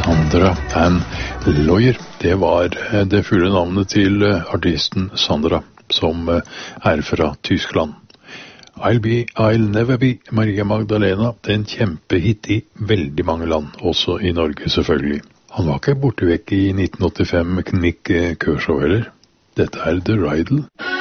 Sandra Ann Loyer, det var det fulle navnet til artisten Sandra, som er fra Tyskland. I'll Never Be, Maria Magdalena, det er en kjempehit i veldig mange land, også i Norge selvfølgelig. Han var ikke borte vekk i 1985 med Nick Kershaw heller. Dette er The Rydell.